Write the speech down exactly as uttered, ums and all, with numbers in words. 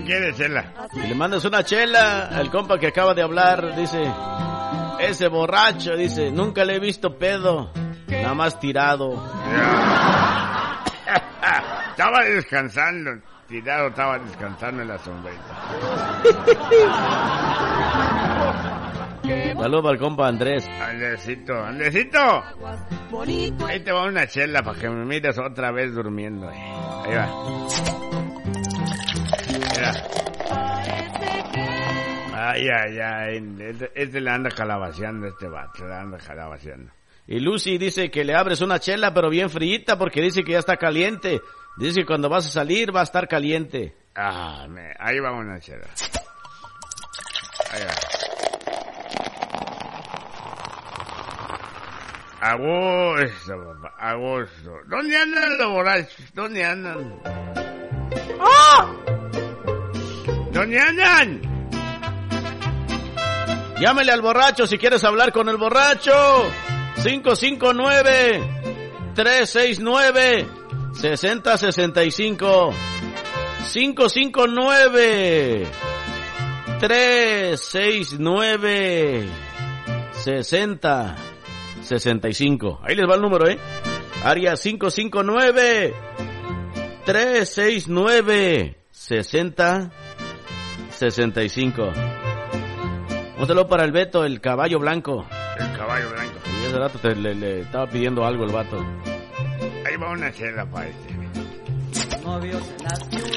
¿Quién quiere chela? Y le mandas una chela al compa que acaba de hablar, dice, ese borracho, dice, nunca le he visto pedo, nada más tirado. Estaba descansando, tirado, estaba descansando en la sombrita. Saludos al compa Andrés. Andresito, Andresito. Ahí te va una chela para que me mires otra vez durmiendo. Ahí va. Mira. Ay, ay, ay. Este, este le anda calabaceando, este vato, le anda calabaceando. Y Lucy dice que le abres una chela, pero bien frita, porque dice que ya está caliente. Dice que cuando vas a salir va a estar caliente. Ah, me, ahí va una chela. Ahí va. Agosto, papá, agosto. ¿Dónde andan los borrachos? ¿Dónde andan? ¡Ah! ¿Dónde andan? Llámele al borracho si quieres hablar con el borracho. cinco cinco nueve, tres seis nueve, seis cero seis cinco. cinco cinco nueve, tres seis nueve, seis cero sesenta y cinco. Ahí les va el número, ¿eh? Área cinco cinco nueve, tres seis nueve, seis cero sesenta y cinco. Un saludo para el Beto, el caballo blanco. El caballo blanco. Y ese rato te, le, le estaba pidiendo algo el vato. Ahí va una chela para este. Novios en la ciudad.